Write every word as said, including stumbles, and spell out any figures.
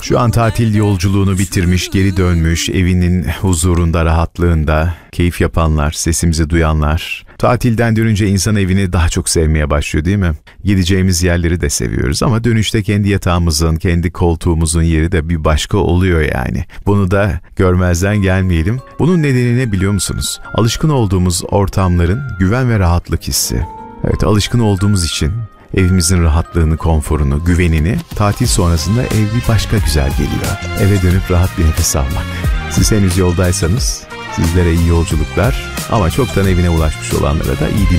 Şu an tatil yolculuğunu bitirmiş, geri dönmüş, evinin huzurunda, rahatlığında, keyif yapanlar, sesimizi duyanlar. Tatilden dönünce insan evini daha çok sevmeye başlıyor, değil mi? Gideceğimiz yerleri de seviyoruz ama dönüşte kendi yatağımızın, kendi koltuğumuzun yeri de bir başka oluyor yani. Bunu da görmezden gelmeyelim. Bunun nedeni ne biliyor musunuz? Alışkın olduğumuz ortamların güven ve rahatlık hissi. Evet, alışkın olduğumuz için evimizin rahatlığını, konforunu, güvenini tatil sonrasında ev bir başka güzel geliyor. Eve dönüp rahat bir nefes almak. Siz henüz yoldaysanız sizlere iyi yolculuklar ama çoktan evine ulaşmış olanlara da iyi dinlemeler.